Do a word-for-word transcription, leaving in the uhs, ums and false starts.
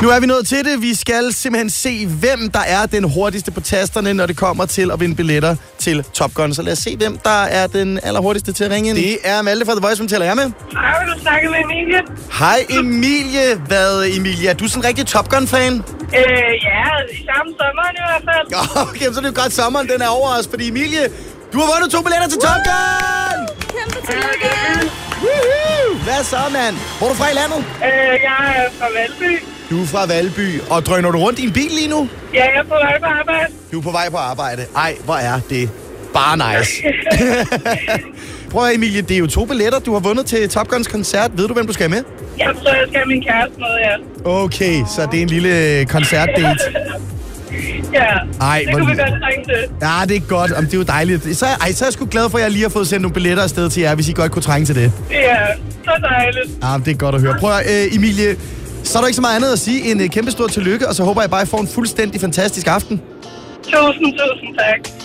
Nu er vi nået til det. Vi skal simpelthen se, hvem der er den hurtigste på tasterne, når det kommer til at vinde billetter til Top Gun. Så lad os se, hvem der er den allerhurtigste til at ringe ind. Det er Malte fra The Voice, som taler jeg med. Hej, vil du snakke med Emilie? Hej Emilie. Hvad, Emilie? Er du sådan en rigtig Top Gun-fan? Øh, ja, i samme sommeren i hvert fald. Okay, så er det jo godt, sommeren den er over os, fordi Emilie, du har vundet to billetter til Top Gun! Kæmpe tillykke! Woohoo! Hvad så, mand? Hvor er du fra i landet? Øh, jeg er fra Valby. Du er fra Valby, og drøner du rundt i en bil lige nu? Ja, jeg er på vej på arbejde. Du er på vej på arbejde. Ej, hvor er det bare nice. Prøv at Emilie, det er jo to billetter, du har vundet til Top Guns koncert. Ved du, hvem du skal med? Jeg tror, jeg skal have min kæreste med, ja. Okay, så det er en lille koncertdate. Ja, Ej, det hvor... kunne vi godt trænge til. Ja, det er godt. Om det er jo dejligt. Så, ej, så er jeg sgu glad for, at jeg lige har fået sendt nogle billetter afsted til jer, hvis I godt kunne trænge til det. Ja, så dejligt. Ja, det er godt at høre. Prøv at, øh, Emilie, så er der ikke så meget andet at sige end uh, kæmpe stor tillykke, og så håber jeg bare, at I får en fuldstændig fantastisk aften. Tusind, tusind tak.